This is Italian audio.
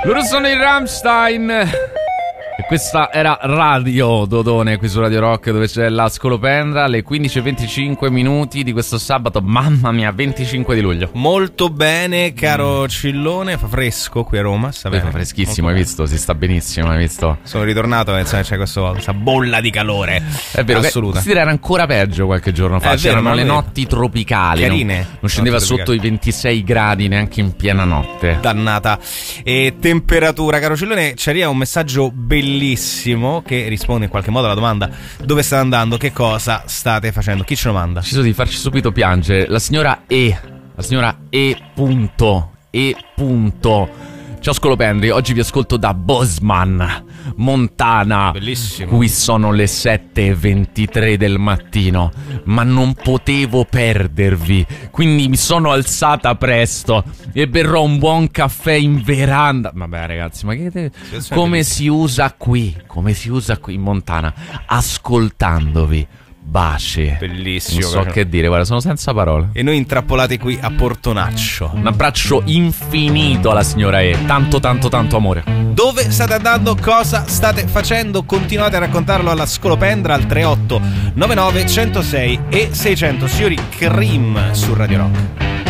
Loro sono i Rammstein. E questa era Radio Dodone qui su Radio Rock, dove c'è la Scolopendra alle 15:25 di questo sabato, mamma mia, 25 di luglio. Molto bene, caro Cillone, fa fresco qui a Roma, sta bene. Fa freschissimo, hai visto? Si sta benissimo, hai visto? Sono ritornato e c'è questa bolla di calore. È vero, assoluta. Era ancora peggio qualche giorno fa. C'erano le notti tropicali, carine, non scendeva sotto i 26 gradi neanche in piena notte. Dannata. E temperatura, caro Cillone, ci arriva un messaggio bellissimo che risponde in qualche modo alla domanda: dove state andando, che cosa state facendo? Chi ce lo manda? Deciso di farci subito piangere la signora E. La signora E. Ciao Scolopendri, oggi vi ascolto da Bozeman, Montana. Bellissimo. Qui sono le 7:23 del mattino, ma non potevo perdervi, quindi mi sono alzata presto e berrò un buon caffè in veranda. Vabbè ragazzi, ma come si usa qui in Montana, ascoltandovi. Baci. Bellissimo. Non so che dire, guarda, sono senza parole. E noi intrappolati qui a Portonaccio. Un abbraccio infinito alla signora E. Tanto amore. Dove state andando? Cosa state facendo? Continuate a raccontarlo alla Scolopendra al 38 99 106 e 600. Signori, Cream su Radio Rock.